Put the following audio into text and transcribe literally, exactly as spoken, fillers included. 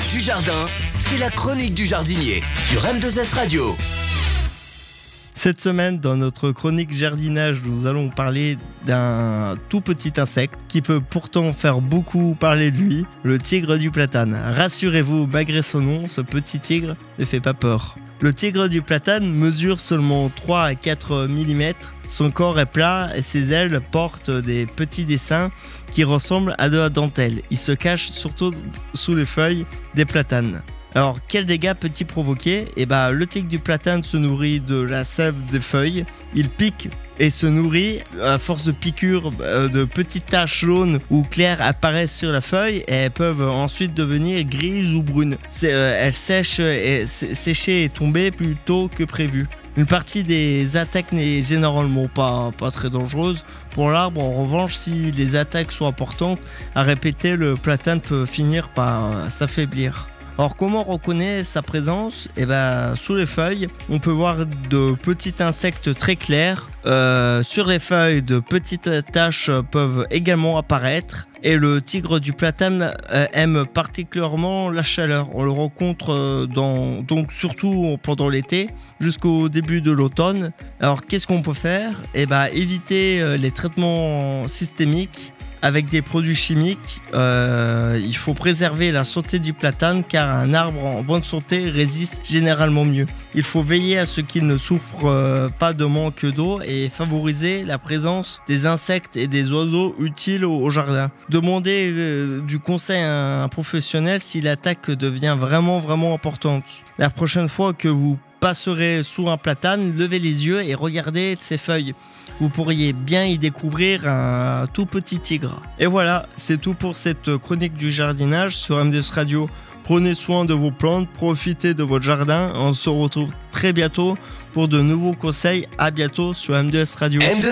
du jardin, c'est la chronique du jardinier sur M deux S Radio. Cette semaine, dans notre chronique jardinage, nous allons parler d'un tout petit insecte qui peut pourtant faire beaucoup parler de lui, le tigre du platane. Rassurez-vous, malgré son nom, ce petit tigre ne fait pas peur. Le tigre du platane mesure seulement trois à quatre millimètres. Son corps est plat et ses ailes portent des petits dessins qui ressemblent à de la dentelle. Il se cache surtout sous les feuilles des platanes. Alors, quels dégâts peut-il provoquer ? Eh ben, le tigre du platane se nourrit de la sève des feuilles. Il pique et se nourrit à force de piqûres euh, de petites taches jaunes ou claires apparaissent sur la feuille et elles peuvent ensuite devenir grises ou brunes. C'est, euh, elles sèchent et, sécher et tomber plus tôt que prévu. Une partie des attaques n'est généralement pas, pas très dangereuse. Pour l'arbre, en revanche, si les attaques sont importantes, à répéter, le platane peut finir par euh, s'affaiblir. Alors, comment on reconnaît sa présence ? Eh ben, sous les feuilles, on peut voir de petits insectes très clairs. Euh, sur les feuilles, de petites taches peuvent également apparaître. Et le tigre du platane euh, aime particulièrement la chaleur. On le rencontre euh, dans, donc surtout pendant l'été jusqu'au début de l'automne. Alors, qu'est-ce qu'on peut faire ? Eh ben, éviter euh, les traitements systémiques. Avec des produits chimiques, euh, il faut préserver la santé du platane car un arbre en bonne santé résiste généralement mieux. Il faut veiller à ce qu'il ne souffre euh, pas de manque d'eau et favoriser la présence des insectes et des oiseaux utiles au, au jardin. Demandez euh, du conseil à un professionnel si l'attaque devient vraiment vraiment importante. La prochaine fois que vous passerez sous un platane, levez les yeux et regardez ses feuilles. Vous pourriez bien y découvrir un tout petit tigre. Et voilà, c'est tout pour cette chronique du jardinage sur M deux S Radio. Prenez soin de vos plantes, profitez de votre jardin. On se retrouve très bientôt pour de nouveaux conseils. À bientôt sur M deux S Radio.